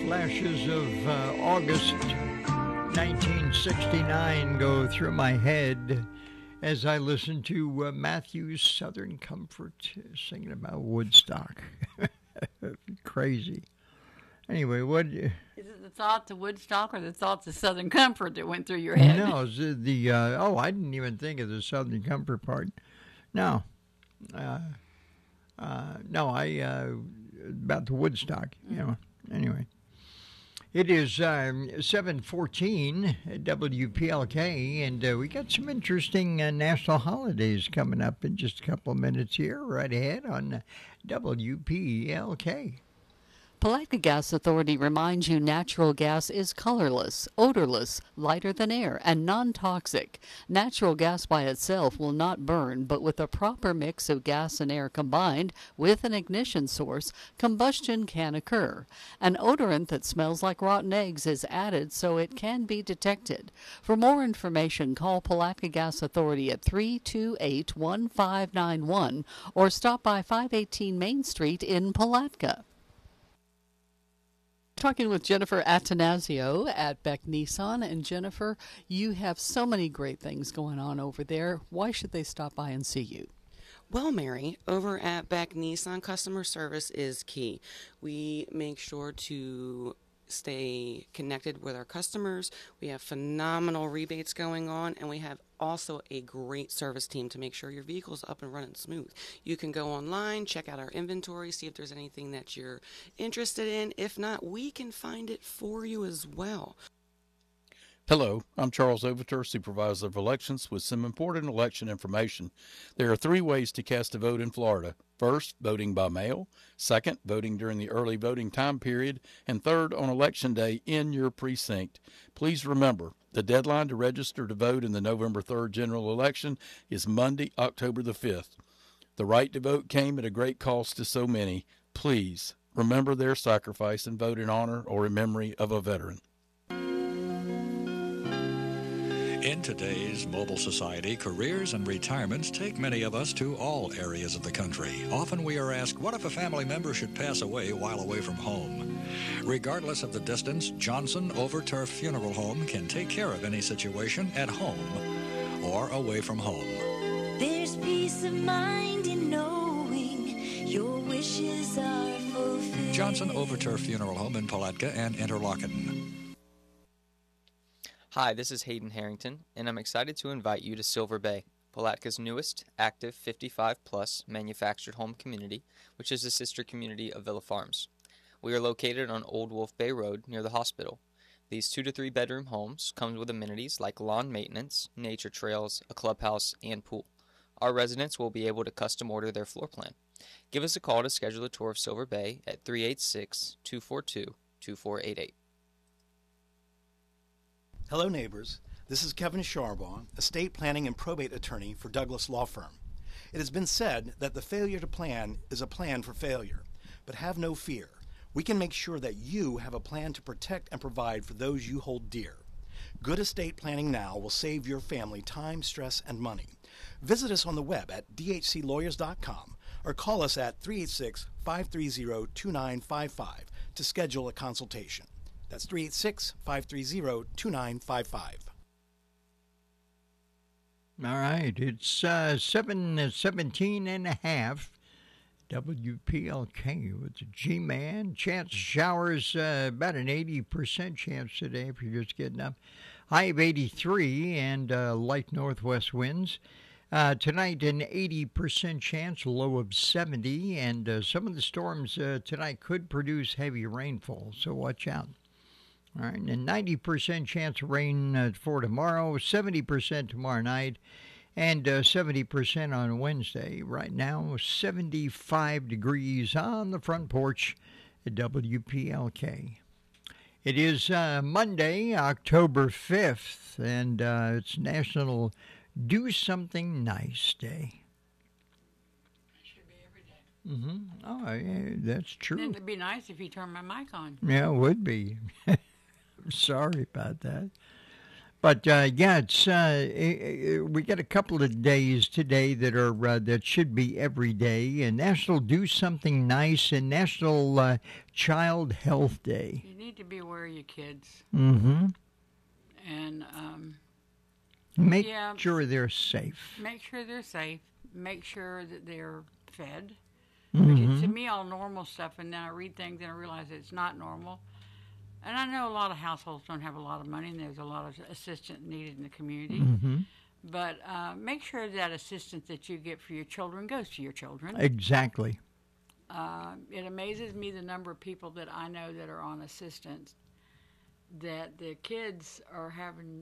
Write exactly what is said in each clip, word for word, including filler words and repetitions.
Flashes of uh, August nineteen sixty-nine go through my head as I listen to uh, Matthew's Southern Comfort singing about Woodstock. Crazy. Anyway, what... Is it the thoughts of Woodstock or the thoughts of Southern Comfort that went through your head? No, the, the uh, oh, I didn't even think of the Southern Comfort part. No. Uh, uh, no, I... Uh, about the Woodstock, you know. Anyway. It is um, seven fourteen at W P L K, and uh, we got some interesting uh, national holidays coming up in just a couple of minutes here, right ahead on W P L K. Palatka Gas Authority reminds you natural gas is colorless, odorless, lighter than air, and non-toxic. Natural gas by itself will not burn, but with a proper mix of gas and air combined with an ignition source, combustion can occur. An odorant that smells like rotten eggs is added so it can be detected. For more information, call Palatka Gas Authority at three two eight, one five nine one or stop by five eighteen Main Street in Palatka. Talking with Jennifer Attanasio at Beck Nissan. And Jennifer, you have so many great things going on over there. Why should they stop by and see you? Well, Mary, over at Beck Nissan, customer service is key. We make sure to stay connected with our customers. We have phenomenal rebates going on, and we have also a great service team to make sure your vehicle's up and running smooth. You can go online, check out our inventory, see if there's anything that you're interested in. If not, we can find it for you as well. Hello, I'm Charles Overture, Supervisor of Elections, with some important election information. There are three ways to cast a vote in Florida. First, voting by mail. Second, voting during the early voting time period. And third, on Election Day in your precinct. Please remember, the deadline to register to vote in the November third general election is Monday, October the fifth. The right to vote came at a great cost to so many. Please remember their sacrifice and vote in honor or in memory of a veteran. In today's mobile society, careers and retirements take many of us to all areas of the country. Often we are asked, what if a family member should pass away while away from home? Regardless of the distance, Johnson Overturf Funeral Home can take care of any situation at home or away from home. There's peace of mind in knowing your wishes are fulfilled. Johnson Overturf Funeral Home in Palatka and Interlaken. Hi, this is Hayden Harrington, and I'm excited to invite you to Silver Bay, Palatka's newest active fifty-five plus manufactured home community, which is a sister community of Villa Farms. We are located on Old Wolf Bay Road near the hospital. These two to three bedroom homes come with amenities like lawn maintenance, nature trails, a clubhouse, and pool. Our residents will be able to custom order their floor plan. Give us a call to schedule a tour of Silver Bay at three eight six, two four two, two four eight eight. Hello, neighbors. This is Kevin Charbon, estate planning and probate attorney for Douglas Law Firm. It has been said that the failure to plan is a plan for failure. But have no fear. We can make sure that you have a plan to protect and provide for those you hold dear. Good estate planning now will save your family time, stress, and money. Visit us on the web at d h c lawyers dot com or call us at three eight six, five three zero, two nine five five to schedule a consultation. That's three eight six, five three zero, two nine five five. All right, it's uh, seven seventeen and a half. W P L K with the G-Man. Chance of showers, uh, about an eighty percent chance today if you're just getting up. High of eighty-three and uh, light northwest winds. Uh, tonight, an eighty percent chance, low of seventy. And uh, some of the storms uh, tonight could produce heavy rainfall, so watch out. All right, and ninety percent chance of rain uh, for tomorrow, seventy percent tomorrow night, and uh, seventy percent on Wednesday. Right now, seventy-five degrees on the front porch at W P L K. It is uh, Monday, October fifth, and uh, it's National Do Something Nice Day. Mm-hmm. Oh, yeah, that's true. Then it'd be nice if you turned my mic on. Yeah, it would be. I'm sorry about that. But, uh, yeah, it's uh, it, we got a couple of days today that are uh, that should be every day. And National Do Something Nice and National uh, Child Health Day. You need to be aware of your kids. Mm-hmm. And um, Make yeah, sure they're safe. make sure they're safe. Make sure that they're fed. Mm-hmm. Which is, to me, all normal stuff. And then I read things and I realize it's not normal. And I know a lot of households don't have a lot of money, and there's a lot of assistance needed in the community. Mm-hmm. But uh, make sure that assistance that you get for your children goes to your children. Exactly. Uh, it amazes me the number of people that I know that are on assistance, that the kids are having,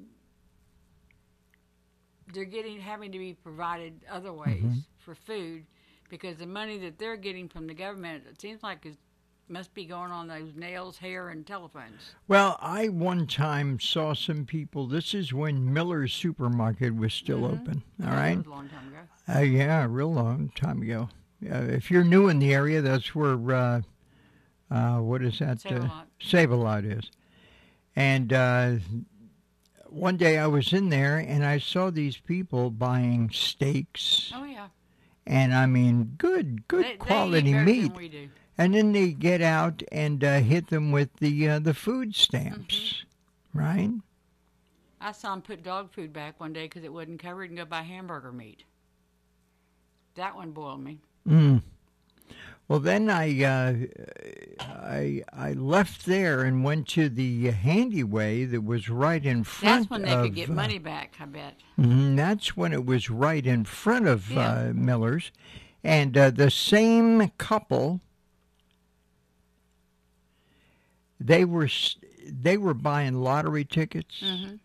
they're getting, having to be provided other ways Mm-hmm. for food, because the money that they're getting from the government, it seems like it must be going on those nails, hair, and telephones. Well, I one time saw some people. This is when Miller's Supermarket was still Mhm. open. All That right. was a long time ago. Uh, yeah, a real long time ago. Uh, if you're new in the area, that's where, uh, uh, what is that? Save-A-Lot. Uh, Save-A-Lot is. And uh, one day I was in there and I saw these people buying steaks. Oh, yeah. And I mean, good, good They- they quality eat better meat. than we do. And then they get out and uh, hit them with the uh, the food stamps, Mm-hmm. right? I saw them put dog food back one day because it wasn't covered and go buy hamburger meat. That one boiled me. Mm. Well, then I, uh, I I left there and went to the Handyway that was right in front That's when they of, could get uh, money back, I bet. mhm, that's when it was right in front of Yeah. uh, Miller's. And uh, the same couple, they were s- they were buying lottery tickets. Mm-hmm.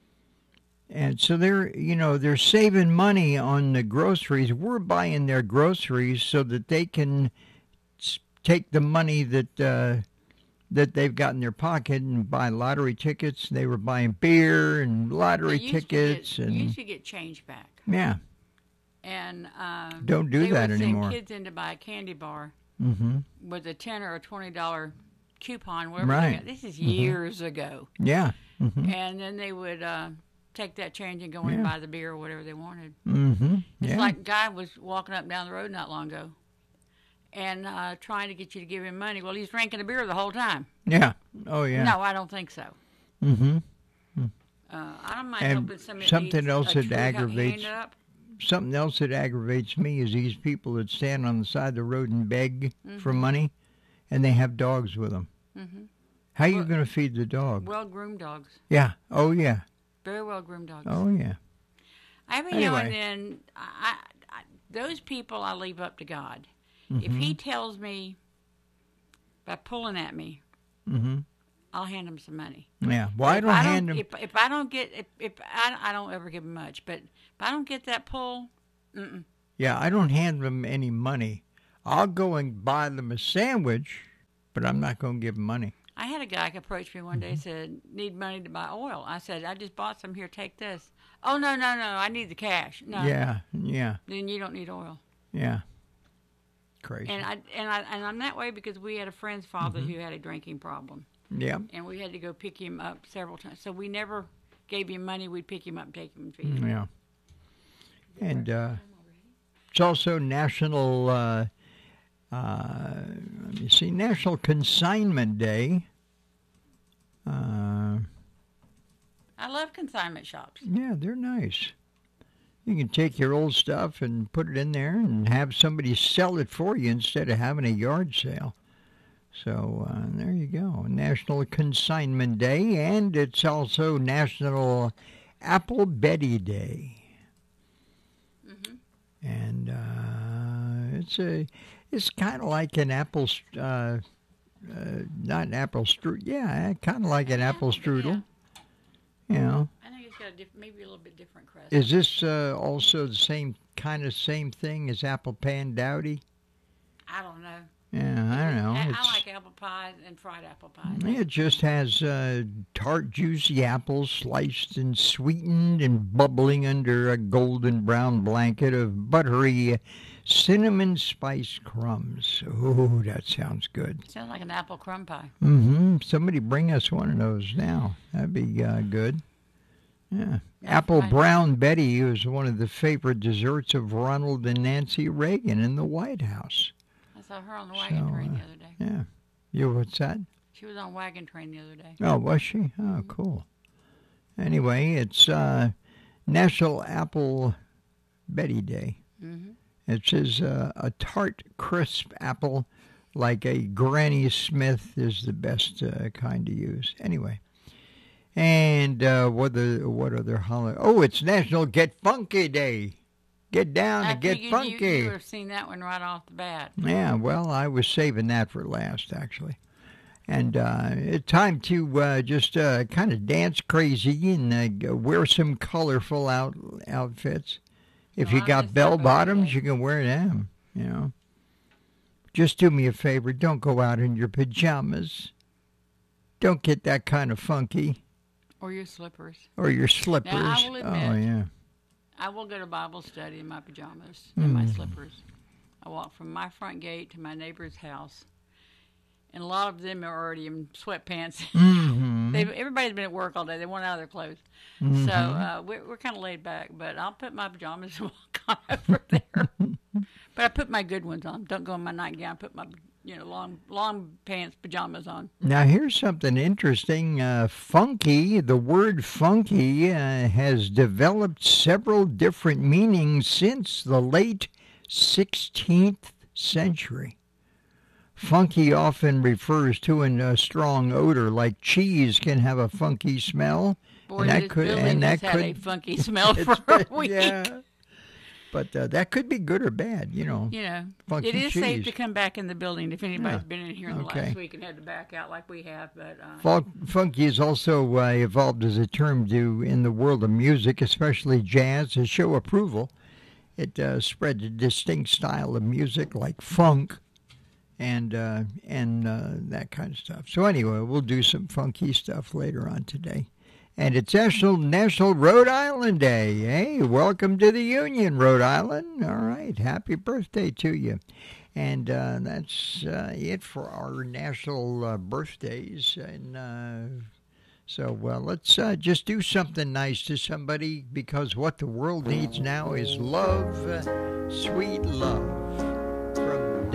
And so they're, you know, they're saving money on the groceries. We're buying their groceries so that they can s- take the money that uh, that they've got in their pocket and buy lottery tickets. They were buying beer and lottery They used to tickets, get, and used to get change back. yeah, And um, Don't do they that would anymore. send kids in to buy a candy bar mm-hmm. with a ten or a twenty dollar coupon, whatever. Right. They got. This is years ago. yeah, mm-hmm. And then they would uh, take that change and go in Yeah. and buy the beer or whatever they wanted. Mm-hmm. It's yeah. like a guy was walking up down the road not long ago and uh, trying to get you to give him money. Well, he's drinking a beer the whole time. yeah. Oh yeah. No, I don't think so. Mm-hmm. Uh, I don't mind And helping somebody something needs else a that tree hand aggravates- up. Something else that aggravates me is these people that stand on the side of the road and beg for Mhm. money, and they have dogs with them. Mhm. How are you Well- going to feed the dog? Well-groomed dogs. Yeah. Oh yeah. Very well-groomed dogs. Oh yeah. Every now and Anyway. then, I, I, those people I leave up to God. Mm-hmm. If He tells me by pulling at me, Mm-hmm. I'll hand him some money. Yeah. Well, I If don't hand them. If, if I don't get, if, if I, I don't ever give him much, but if I don't get that pull, mm-mm. Yeah, I don't hand them any money. I'll go and buy them a sandwich, but I'm not going to give them money. I had a guy approach me one day, Mm-hmm. said, need money to buy oil. I said, I just bought some here, take this. Oh, no, no, no, I need the cash. No, Yeah. Yeah. then you don't need oil. Yeah. Crazy. And I and I and I'm that way because we had a friend's father Mm-hmm. who had a drinking problem, yeah. and we had to go pick him up several times. So we never gave him money. We'd pick him up, take him, and feed him. Yeah. And uh, it's also National, uh, uh, let me see, National Consignment Day. Uh, I love consignment shops. yeah, they're nice. You can take your old stuff and put it in there and have somebody sell it for you instead of having a yard sale. So uh, there you go, National Consignment Day, and it's also National Apple Betty Day. Mm-hmm. And uh, it's a, it's kind of like an apple, st- uh, uh, not an apple strudel. Yeah, kind of like an apple strudel. You know, I think it's got a diff- maybe a little bit different crust. is this uh, also the same kind of same thing as apple pan dowdy? I don't know. Yeah, I don't know. I, I It's- like apple pies and fried apple pies. It just has uh, tart, juicy apples sliced and sweetened and bubbling under a golden brown blanket of buttery cinnamon spice crumbs. Oh, that sounds good. Sounds like an apple crumb pie. Mm-hmm. Somebody bring us one of those now. That'd be uh, good. Yeah. Apple fine. Brown Betty was one of the favorite desserts of Ronald and Nancy Reagan in the White House. I saw her on the wagon So, train uh, the other day. Yeah. You, what's that? She was on Wagon Train the other day. Oh, was she? Oh, cool. Anyway, it's uh, National Apple Betty Day. Mm-hmm. It says uh, a tart, crisp apple like a Granny Smith is the best uh, kind to use. Anyway. And uh, what the what other holiday? Oh, it's National Get Funky Day. Get down I and get figured funky. You, you would have seen that one right off the bat. Yeah, well, I was saving that for last, actually. And uh, it's time to uh, just uh, kind of dance crazy and uh, wear some colorful out outfits. If Well, you I got just bell thought about bottoms, that. you can wear them. You know, just do me a favor. Don't go out in your pajamas. Don't get that kind of funky. Or your slippers. Or your slippers. Now, I will admit, oh, yeah. I will go to Bible study in my pajamas and my slippers. I walk from my front gate to my neighbor's house. And a lot of them are already in sweatpants. Mm-hmm. They've, everybody's been at work all day. They want out of their clothes. Mm-hmm. So uh, we're, we're kind of laid back. But I'll put my pajamas and walk on over there. But I put my good ones on. Don't go in my nightgown. Put my you know long long pants pajamas on. Now, here's something interesting. Uh, funky, the word funky uh, has developed several different meanings since the late sixteenth century. Funky often refers to a strong odor, like cheese can have a funky smell. Boy, and that this could, building and that has had a could, funky smell for it's- a week. yeah. But uh, that could be good or bad, you know. You know, Funky it is safe cheese. to come back in the building if anybody's Yeah. been in here in the Okay. last week and had to back out like we have. But uh, Fun- Funky has also uh, evolved as a term to in the world of music, especially jazz, to show approval. It uh, spread a distinct style of music like funk and uh, and uh, that kind of stuff. So anyway, we'll do some funky stuff later on today. And it's National, National Rhode Island Day. Hey, welcome to the Union, Rhode Island. All right, happy birthday to you. And uh, that's uh, it for our national uh, birthdays. And uh, so, well, let's uh, just do something nice to somebody, because what the world needs now is love, uh, sweet love.